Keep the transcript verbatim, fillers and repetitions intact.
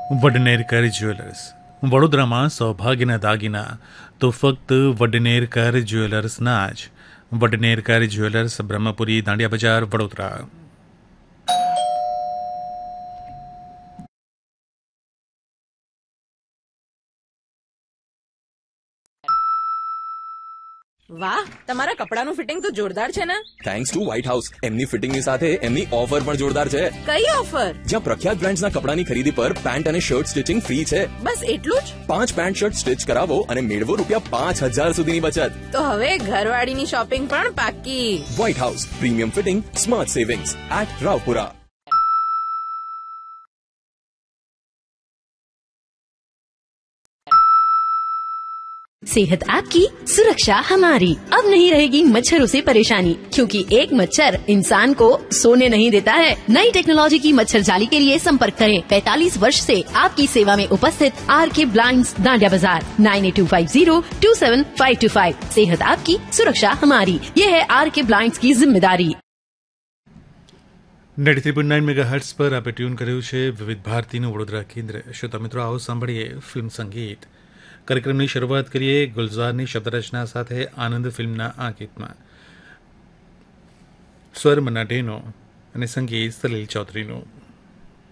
વડનેરકર jewellers. વડોદરામાં સૌભાગ્યના દાગીના તો ફક્ત વડનેરકર જ્વેલર્સના જ. વડનેરકર જ્વેલર્સ, બ્રહ્મપુરી, દાંડિયા બજાર, વડોદરા. વાહ, તમારા કપડાનું ફિટિંગ તો જોરદાર છે ને. Thanks to white house. એમની ફિટિંગની સાથે એમની ઓફર પણ જોરદાર છે. કઈ ઓફર? જ્યાં પ્રખ્યાત બ્રાન્ડ્સના કપડાની ખરીદી પર પેન્ટ અને શર્ટ સ્ટિચિંગ ફ્રી છે. બસ એટલું જ? પાંચ પેન્ટ શર્ટ સ્ટિચ કરાવો અને મેળવો રૂપિયા પાંચ હજાર સુધીની બચત. તો હવે ઘરવાળીની શોપિંગ પણ પાકી. White house, premium fitting, smart savings at Raopura. सेहत आपकी, सुरक्षा हमारी. अब नहीं रहेगी मच्छरों से परेशानी, क्योंकि एक मच्छर इंसान को सोने नहीं देता है. नई टेक्नोलॉजी की मच्छर जाली के लिए संपर्क करें पैंतालीस वर्ष से आपकी सेवा में उपस्थित आर के ब्लाइंड्स, दांडिया बाजार. Nine eight to five zero to seven five to five. सेहत आपकी, सुरक्षा हमारी. ये है आर के ब्लाइंड्स की जिम्मेदारी. Ninety three point nine mega hertz પર આપણે ટ્યુન કર્યું છે વિવિધ ભારતીનું વડોદરા કેન્દ્ર. શ્રોતા મિત્રો, આવો સાંભળીએ ફિલ્મ સંગીત. કાર્યક્રમની શરૂઆત કરીએ ગુલઝારની શબ્દરચના સાથે આનંદ ફિલ્મના આ ગીતમાં. સ્વર મના ડેનો અને સંગીત સલીલ ચૌધરીનું.